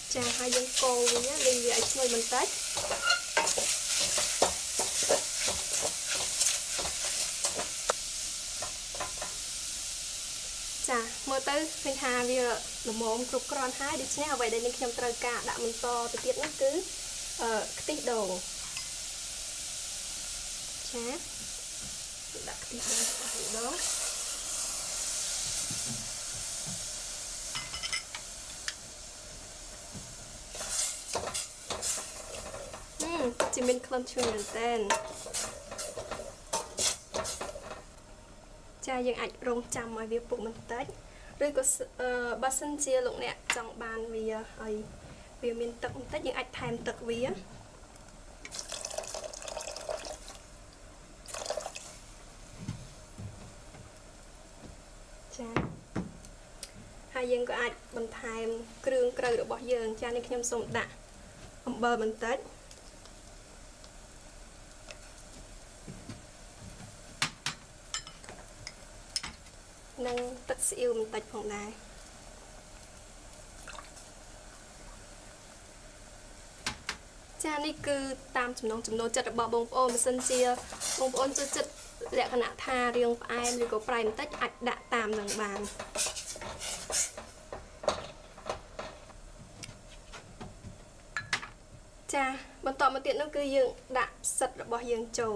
ចាហើយយើងកូរវាលីវាឲ្យឈ្ងុយបន្តិចចាមើលទៅឃើញថាវាល្មមគ្រប់គ្រាន់ហើយដូច្នេះអ្វីដែលនេះខ្ញុំត្រូវការដាក់បន្តទៅទៀតនោះគឺខ្ទិះដូងចាដាក់ខ្ទិះដូងជាមានក្លិនឈ្ងុយមែនតើចាយើងអាចរងចាំឲ្យវាពុកបន្តិចឬក៏បើសិនជាលោកអ្នកចង់បានវាឲ្យវាមានទឹកបន្តិចយើងអាចថែមទឹកវាចាហើយយើងក៏អាចបន្ថែមគ្រឿងក្រៅរបស់យើងចានេះខ្ញុំសូមដាក់អំបិលបន្តិចនិងទឹកស៊ីអ៊ីវបន្តិចផងដែរចានេះគឺតាមចំណង់ចំណូលចិត្តរបស់បងប្អូនបើសិនជាបងប្អូនចូលចិត្តលក្ខណៈថារាងផ្អែមឬក៏ប្រៃបន្តិចអាចដាក់តាមនឹងបានចាបន្តមកទៀតនោះគឺយើងដាក់ផ្សិតរបស់យើងចូល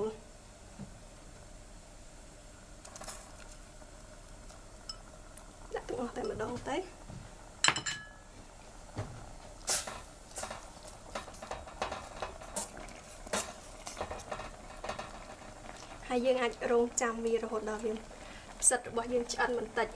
ដាក់ទាំងអស់តែម្ដងទៅហើយយើងអាចរងចាំវារហូតដល់វាផ្សិតរបស់យើងឆ្អិនបន្តិច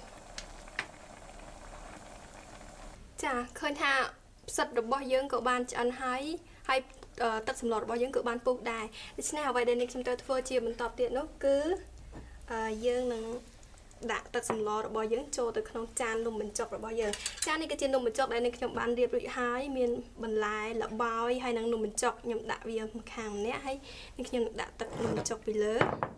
ចាឃើញថាផ្សិតរបស់យើងក៏បានឆ្អិនហើយទឹកសម្លរបស់យើងក៏បានពុះដែរដូច្នេះអ្វីដែលនេះខ្ញុំត្រូវធ្វើជាបន្តទៀតនោះគឺយើងនឹងដាក់ទឹកសម្លរបស់យើងចូលទៅក្នុងចាននំបញ្ចុករបស់យើងចាននេះគឺជានំបញ្ចុកដែលនេះខ្ញុំបានរៀបរួចហើយមានបន្លែល្បាយហើយនិងនំបញ្ចុកខ្ញុំដាក់វាម្ខាងម្នាក់ហើយនេះខ្ញុំនឹងដាក់ទឹកនំបញ្ចុកពីលើ